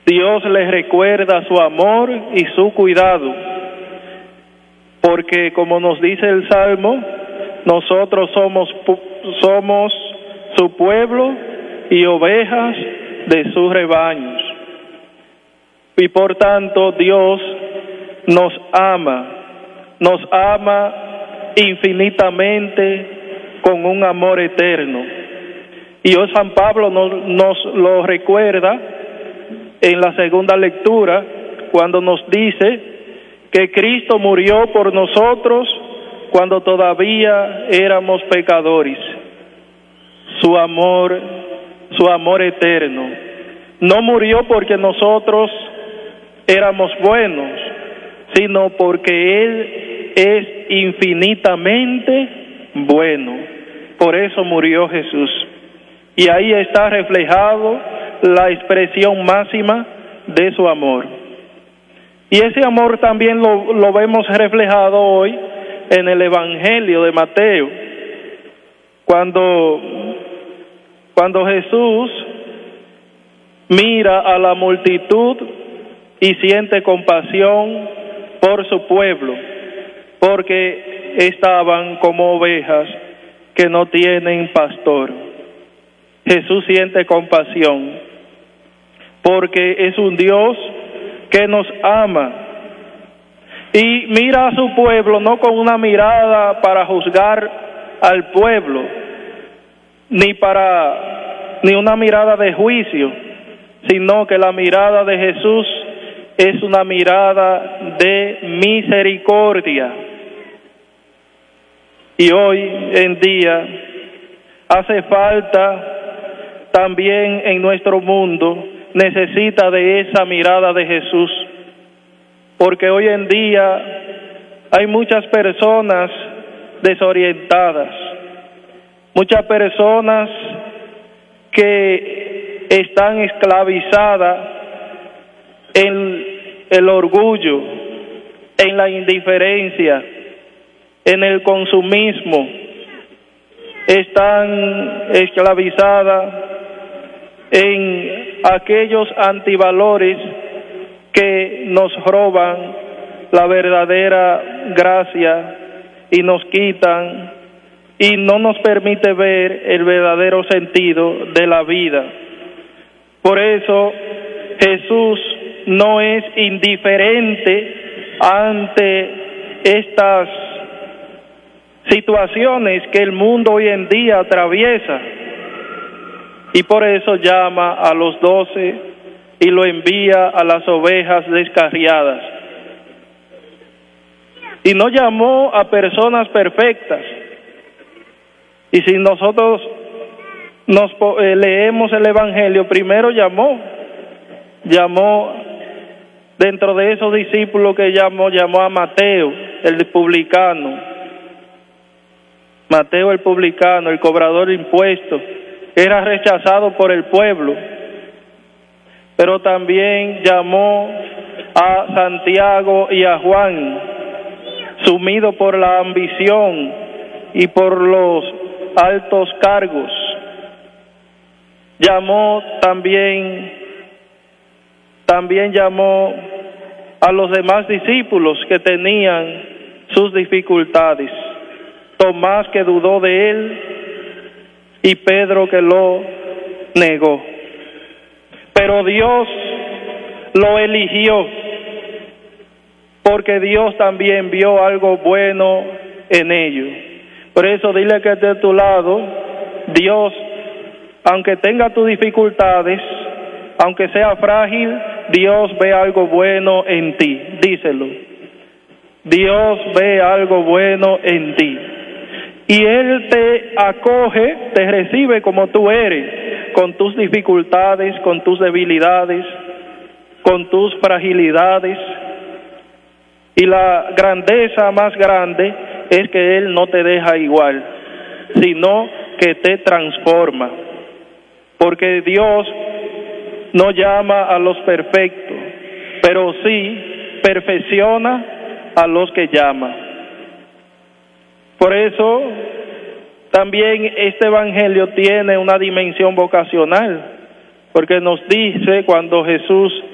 Dios les recuerda su amor y su cuidado, porque como nos dice el Salmo, nosotros somos su pueblo y ovejas de sus rebaños. Y por tanto Dios nos ama infinitamente con un amor eterno. Y hoy San Pablo nos lo recuerda en la segunda lectura, cuando nos dice que Cristo murió por nosotros cuando todavía éramos pecadores. Su amor eterno. No murió porque nosotros éramos buenos, sino porque Él es infinitamente bueno. Por eso murió Jesús. Y ahí está reflejado la expresión máxima de su amor. Y ese amor también lo vemos reflejado hoy en el Evangelio de Mateo, cuando Jesús mira a la multitud y siente compasión por su pueblo, porque estaban como ovejas que no tienen pastor. Jesús siente compasión porque es un Dios que nos ama y mira a su pueblo no con una mirada para juzgar al pueblo, ni una mirada de juicio, sino que la mirada de Jesús es una mirada de misericordia. Y hoy en día hace falta también en nuestro mundo, necesita de esa mirada de Jesús, porque hoy en día hay muchas personas desorientadas, muchas personas que están esclavizadas en el orgullo, en la indiferencia, en el consumismo, están esclavizadas en aquellos antivalores que nos roban la verdadera gracia y nos quitan y no nos permite ver el verdadero sentido de la vida. Por eso Jesús no es indiferente ante estas situaciones que el mundo hoy en día atraviesa, y por eso llama a los 12 y lo envía a las ovejas descarriadas. Y no llamó a personas perfectas. Y si nosotros leemos el Evangelio, primero llamó dentro de esos discípulos que llamó a Mateo, el publicano. Mateo el publicano, el cobrador de impuestos, era rechazado por el pueblo, pero también llamó a Santiago y a Juan, sumido por la ambición y por los altos cargos. También llamó a los demás discípulos que tenían sus dificultades. Tomás, que dudó de él, y Pedro, que lo negó. Pero Dios lo eligió, porque Dios también vio algo bueno en ellos. Por eso dile que esté a tu lado, Dios, aunque tenga tus dificultades, aunque sea frágil, Dios ve algo bueno en ti. Díselo. Dios ve algo bueno en ti. Y Él te acoge, te recibe como tú eres, con tus dificultades, con tus debilidades, con tus fragilidades. Y la grandeza más grande es que Él no te deja igual, sino que te transforma. Porque Dios no llama a los perfectos, pero sí perfecciona a los que llama. Por eso también este evangelio tiene una dimensión vocacional, porque nos dice cuando Jesús